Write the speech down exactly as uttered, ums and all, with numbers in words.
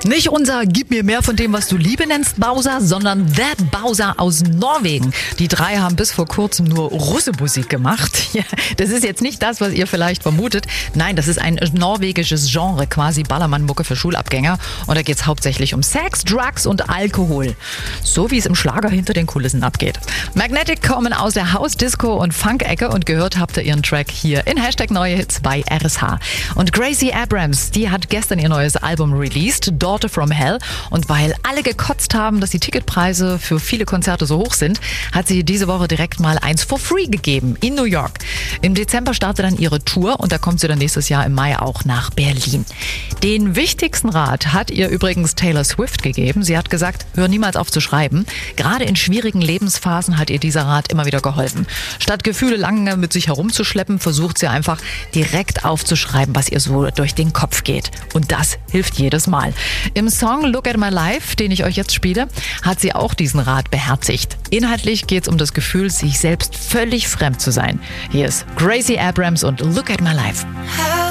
Nicht unser Gib mir mehr von dem, was du Liebe nennst, Bowser, sondern The Bowser aus Norwegen. Die drei haben bis vor kurzem nur Russemusik gemacht. Ja, das ist jetzt nicht das, was ihr vielleicht vermutet. Nein, das ist ein norwegisches Genre, quasi Ballermann-Mucke für Schulabgänger. Und da geht es hauptsächlich um Sex, Drugs und Alkohol. So wie es im Schlager hinter den Kulissen abgeht. Magnetic kommen aus der House, Disco und Funk-Ecke und gehört habt ihr ihren Track hier in Hashtag Neue Hits bei R S H. Und Gracie Abrams, die hat gestern ihr neues Album released, Daughter from Hell. Und weil alle gekotzt haben, dass die Ticketpreise für viele Konzerte so hoch sind, hat sie diese Woche direkt mal eins for free gegeben in New York. Im Dezember startet dann ihre Tour und da kommt sie dann nächstes Jahr im Mai auch nach Berlin. Den wichtigsten Rat hat ihr übrigens Taylor Swift gegeben. Sie hat gesagt, hör niemals auf zu schreiben. Gerade in schwierigen Lebensphasen hat ihr dieser Rat immer wieder geholfen. Statt Gefühle lange mit sich herumzuschleppen, versucht sie einfach direkt aufzuschreiben, was ihr so durch den Kopf geht. Und das hilft jedes Mal. Im Song Look at My Life, den ich euch jetzt spiele, hat sie auch diesen Rat beherzigt. Inhaltlich geht es um das Gefühl, sich selbst völlig fremd zu sein. Hier ist Gracie Abrams und Look at My Life.